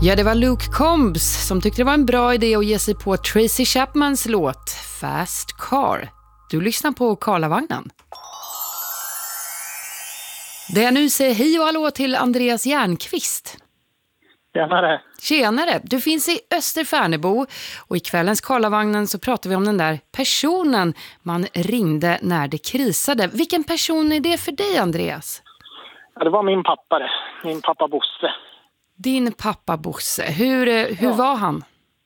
Ja, det var Luke Combs som tyckte det var en bra idé att ge sig på Tracy Chapmans låt Fast Car. Du lyssnar på Karlavagnen. Det jag nu säger hej och hallå till Andreas Järnqvist. Tjenare. Tjenare, du finns i Österfärnebo och i kvällens Karlavagnen så pratar vi om den där personen man ringde när det krisade. Vilken person är det för dig, Andreas? Ja, det var min pappa det. Min pappa Bosse. Din pappa Bosse, hur var han?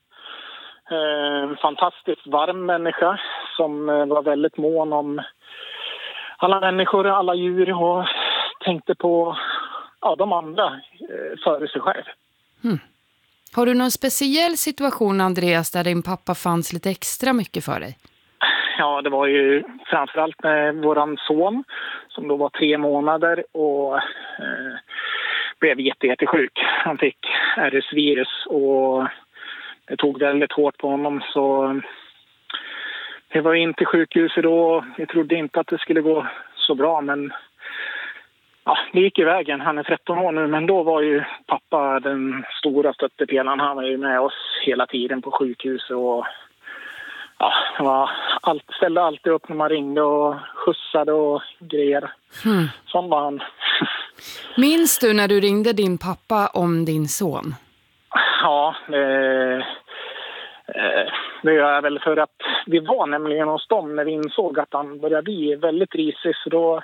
Fantastiskt varm människa som var väldigt mån om alla människor, alla djur och tänkte på de andra före sig själv. Har du någon speciell situation, Andreas, där din pappa fanns lite extra mycket för dig? Ja, det var ju framförallt med våran son som då var 3 månader och blev jättesjuk. Han fick RS-virus och det tog väldigt hårt på honom, så det var in till sjukhuset då. Vi trodde inte att det skulle gå så bra, men det gick i vägen. Han är 13 år nu, men då var ju pappa den stora stöttepelaren. Han var ju med oss hela tiden på sjukhuset och ställde alltid upp när man ringde och skjutsade och grejer. Sån var han. Minns du när du ringde din pappa om din son? Ja, det gör jag väl, för att vi var nämligen hos dem när vi insåg att han började bli väldigt risig, så då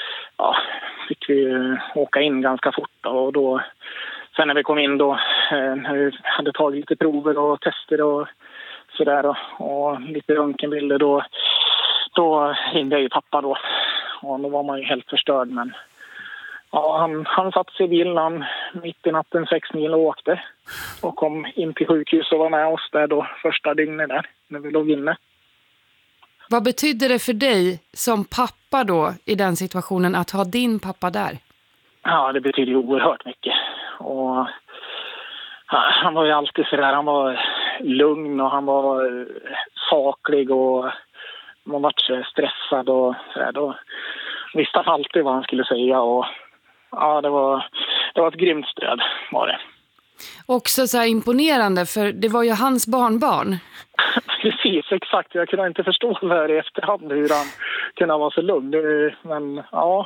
fick vi åka in ganska fort och då, sen när vi kom in då, när vi hade tagit lite prover och tester och sådär och lite röntgenbilder, då ringde jag ju pappa då och då var man ju helt förstörd, men han satt sig i bilen mitt i natten 6 mil och åkte och kom in till sjukhus och var med oss där då första dygnet där när vi låg inne. Vad betyder det för dig som pappa då i den situationen att ha din pappa där? Ja, det betyder ju oerhört mycket. Och han var ju alltid sådär, han var lugn och han var saklig och man var så stressad och sådär. Då visste han alltid vad han skulle säga och det var ett grymt stöd var det. Också så här imponerande, för det var ju hans barnbarn. Precis, exakt. Jag kunde inte förstå det här i efterhand hur han kunde vara så lugn. Men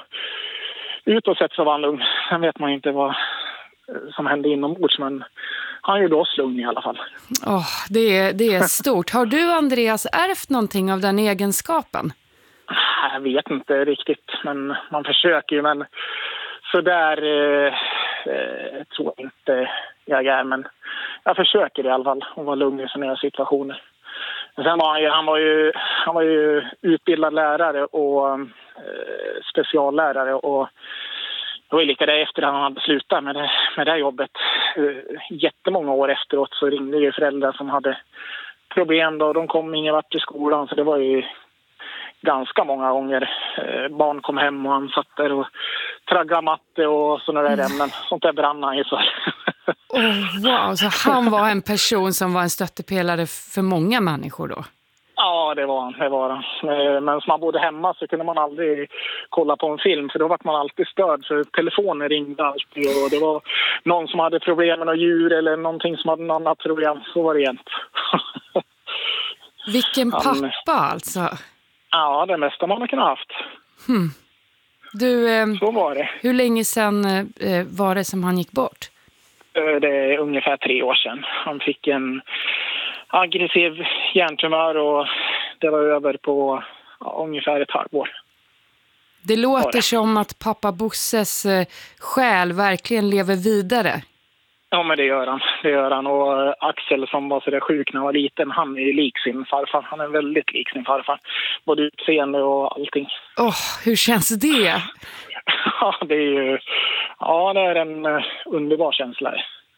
utåt sett så var han lugn. Sen vet man inte vad som hände inombords, men han gjorde oss lugn i alla fall. Det är stort. Har du, Andreas, ärvt någonting av den egenskapen? Jag vet inte riktigt, men man försöker ju. Men så där tror jag inte jag är, men jag försöker i alla fall att vara lugn i sådana här situationer. Sen var han var ju utbildad lärare och speciallärare, och det var lika det efter att han hade slutat med det jobbet. Jättemånga år efteråt så ringde ju föräldrar som hade problem då, de kom ingen vart till skolan, så det var ju ganska många gånger barn kom hem och han satt där och traggade matte och sådana där ämnen. Sånt där brann han ju för. Wow, så han var en person som var en stöttepelare för många människor då? Ja, det var han. Men som man bodde hemma så kunde man aldrig kolla på en film, för då var man alltid störd, för telefonen ringde alltid och det var någon som hade problem med något djur eller någonting som hade något annat problem. Så var det jämt. Vilken pappa alltså? Ja, det mesta man har kunnat haft. Du, så var det. Hur länge sedan var det som han gick bort? Det är ungefär 3 år sedan. Han fick en aggressiv hjärntumör och det var över på ungefär ett halvår. Det låter som att pappa Bosses själ verkligen lever vidare. Ja, men det gör han. Och Axel som var så där sjuk när han var liten, han är ju lik sin farfar. Han är väldigt lik sin farfar. Både utseende och allting. Hur känns det? Ja, det är ju... Ja, det är en underbar känsla.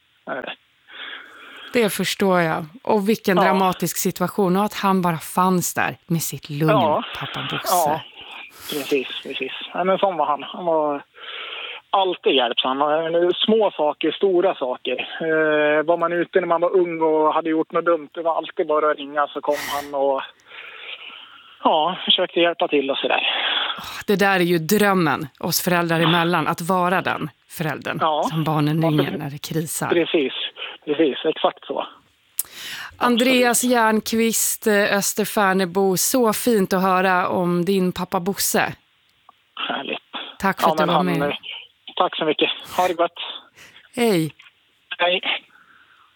Det förstår jag. Och vilken dramatisk situation. Och att han bara fanns där med sitt lugn, pappa Bosse. Ja, precis. Ja, men sån var han. Han var alltid hjälpsam. Små saker, stora saker. Var man ute när man var ung och hade gjort något dumt, det var alltid bara att ringa, så kom han och försökte hjälpa till och sådär. Det där är ju drömmen oss föräldrar emellan, att vara den föräldern som barnen ringer när det krisar. Precis, exakt så. Andreas Järnqvist, Österfärnebo, så fint att höra om din pappa Bosse. Härligt. Tack för att du var med. Tack så mycket. Ha det gott. Hej. Hej.